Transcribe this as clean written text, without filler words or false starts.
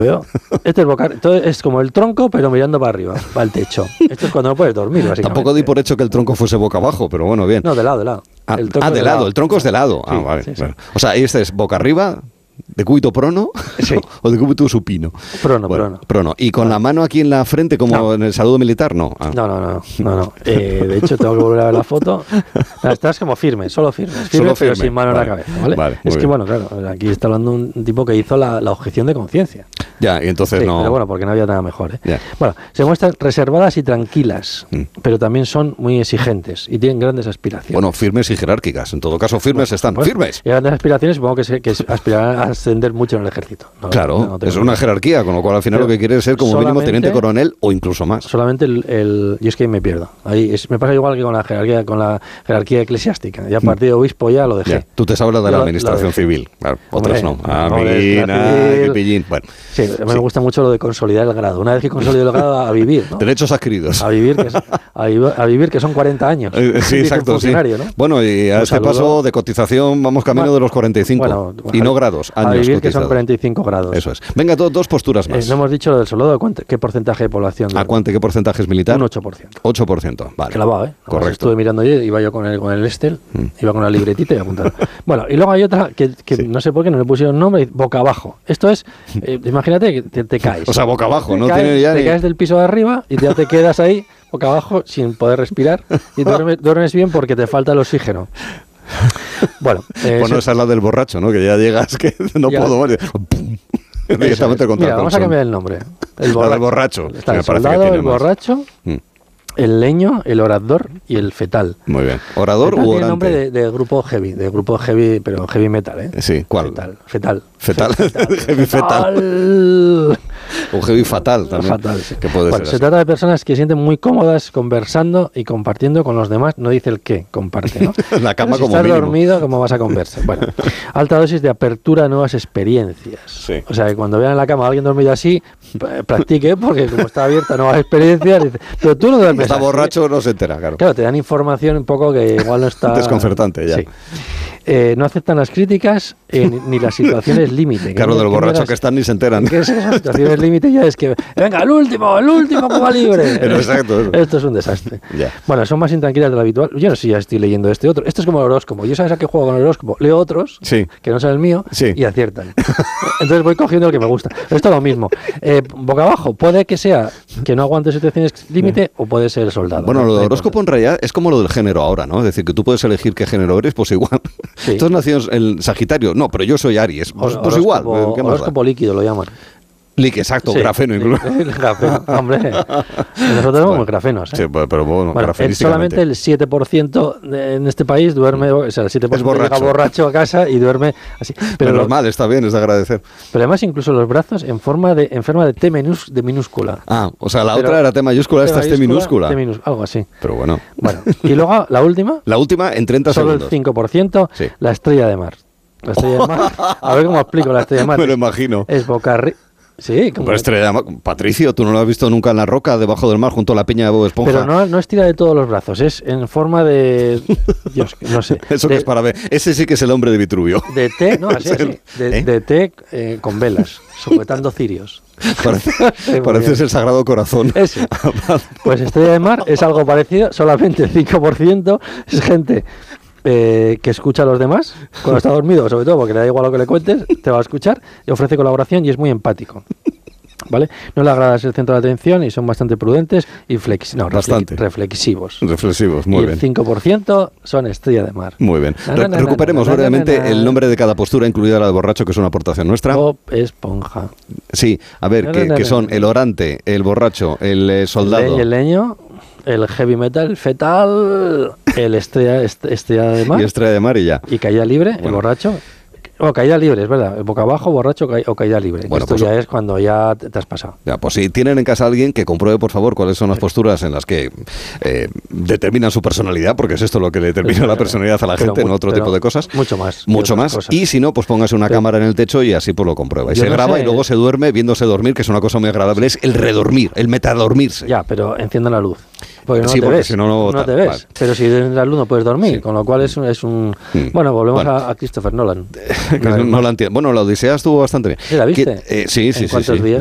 veo. Este es entonces es como el tronco, pero mirando para arriba, para el techo. Esto es cuando no puedes dormir, básicamente. Tampoco di por hecho que el tronco fuese boca abajo, pero bueno, bien. No, de lado, de lado. De lado, el tronco es de lado. Sí, vale. Sí. O sea, este es boca arriba, de cúbito prono, sí. o de cúbito supino. Prono. Y con la mano aquí en la frente, como en el saludo militar, no. No. De hecho, tengo que volver a ver la foto. Estás como firme, solo firme, pero sin mano en la cabeza, ¿vale? Es que, bien. Bueno, claro, aquí está hablando un tipo que hizo la objeción de conciencia. Ya, y entonces no... Pero bueno, porque no había nada mejor, ¿eh? Ya. Bueno, se muestran reservadas y tranquilas, pero también son muy exigentes y tienen grandes aspiraciones. Bueno, firmes y jerárquicas. En todo caso, firmes están. ¡Firmes! Y grandes aspiraciones, supongo que aspirarán a ascender mucho en el ejército. Claro, es una jerarquía, con lo cual al final lo que quiere es ser como mínimo teniente coronel o incluso más. Solamente yo es que me pierdo. Me pasa igual que con la jerarquía eclesiástica. Ya a partir de obispo ya lo dejé. Ya, tú te hablas de la administración civil. Claro, otros no. Qué pillín. Bueno, sí, me gusta mucho lo de consolidar el grado. Una vez que consolido el grado, a vivir, ¿no? Derechos adquiridos. A vivir, que son 40 años. Sí, exacto. Sí. ¿No? Bueno, y a este paso de cotización vamos camino de los 45. Y no grados, años. A vivir, que son 45 grados. Eso es. Venga, dos posturas más. No hemos dicho lo del soldado. ¿Qué porcentaje de población? ¿Qué porcentaje es militar? Un 8%. 8%, vale. Clavado, ¿eh? Correcto. Estuve mirando ayer, iba yo con el Estel, iba con la libretita y apuntando. Bueno, y luego hay otra que no sé por qué no le pusieron nombre, boca abajo. Esto es, imagínate que te caes. O sea, boca abajo, no caes, tiene ya te caes del piso de arriba y ya te quedas ahí, boca abajo, sin poder respirar y duermes bien porque te falta el oxígeno. Bueno, esa es la del borracho, ¿no? Que ya llegas, que no puedo ver. Directamente contra Mira, vamos a cambiar el nombre. El borracho. Está el soldado, el borracho, el leño, el orador y el fetal. Muy bien. ¿Orador u orante? Tiene nombre de grupo heavy, pero heavy metal, ¿eh? Sí, ¿cuál? Fetal. Heavy fetal. O heavy fatal también. Fatal, sí. Que puede ser se trata de personas que se sienten muy cómodas conversando y compartiendo con los demás. No dice el qué, comparte, ¿no? La cama pero si como estás mínimo. Dormido, ¿cómo vas a conversar? Bueno, alta dosis de apertura a nuevas experiencias. Sí. O sea, que cuando vean en la cama a alguien dormido así, practique, porque como está abierta a nuevas experiencias, dice, pero tú no duermes. Está borracho, no se entera, claro. Claro, te dan información un poco que igual no está... Desconcertante, ya. Sí. No aceptan las críticas ni las situaciones límite. Claro, del borracho que están ni se enteran. ¿Qué es eso? Situaciones límite ya es que, venga, el último Cuba Libre. Exacto. Esto es un desastre. Ya. Bueno, son más intranquilas de lo habitual. Yo no sé si ya estoy leyendo este otro. Esto es como el horóscopo. Yo sabes a qué juego con el horóscopo. Leo otros, que no son el mío, y aciertan. Entonces voy cogiendo el que me gusta. Esto es lo mismo. Boca abajo, puede que sea que no aguante situaciones límite o puede ser el soldado. Bueno, lo del horóscopo en realidad es como lo del género ahora, ¿no? Es decir, que tú puedes elegir qué género eres, pues igual. Sí. Tú has nacido en Sagitario. No, pero yo soy Aries. Pues igual. ¿Qué más horóscopo líquido lo llaman. Exacto, grafeno incluso. Grafeno, hombre. Nosotros somos muy grafenos. Sí, pero bueno, solamente el 7% en este país duerme, o sea, el 7% llega borracho a casa y duerme así. Pero normal, está bien, es de agradecer. Pero además incluso los brazos en forma de T de minúscula. Ah, o sea, la otra era T mayúscula, esta es T minúscula. Algo así. Pero bueno. Y luego la última. La última en 30 segundos. Solo el 5%, la estrella de mar. La estrella de mar. A ver cómo explico la estrella de mar. Me lo imagino. Es boca arriba. Sí, como Patricio, tú no lo has visto nunca en la roca debajo del mar junto a la peña de Bob Esponja. Pero no estira de todos los brazos, es en forma de... Dios, no sé. Eso que es para ver. Ese sí que es el hombre de Vitruvio. De té, no, así. De té con velas, sujetando cirios. Parece el Sagrado Corazón. Ese. Pues estrella de mar es algo parecido, solamente el 5% es gente... que escucha a los demás cuando está dormido, sobre todo porque le da igual lo que le cuentes, te va a escuchar y ofrece colaboración y es muy empático, ¿vale? No le agrada ser el centro de atención y son bastante prudentes y reflexivos. Reflexivos, muy bien. Y el 5% son estrella de mar. Muy bien. Recuperemos brevemente el nombre de cada postura, incluida la de borracho, que es una aportación nuestra. Bob Esponja. Sí, a ver, que son el orante, el borracho, el soldado. El leño, el heavy metal, el fetal, el estrella de mar. Y estrella de mar y ya. Y caída libre, el borracho. Caída libre, es verdad. Boca abajo, borracho o caída libre. Bueno, esto pues, ya es cuando ya te has pasado. Ya, pues si tienen en casa a alguien, que compruebe, por favor, cuáles son las posturas en las que determinan su personalidad, porque es esto lo que le determina la personalidad a la gente, no otro tipo de cosas. Mucho más. Cosas. Y si no, pues póngase una cámara en el techo y así pues lo comprueba. Y se graba y luego se duerme viéndose dormir, que es una cosa muy agradable. Es el redormir, el metadormirse. Ya, pero encienda la luz. Porque no sí, te porque ves, si no, no te ves. Vale. Pero si en la luz no puedes dormir, con lo cual es un... Bueno, volvemos a Christopher Nolan. No la entiendo. Bueno, la Odisea estuvo bastante bien. ¿Sí la viste? Sí. ¿En cuántos días?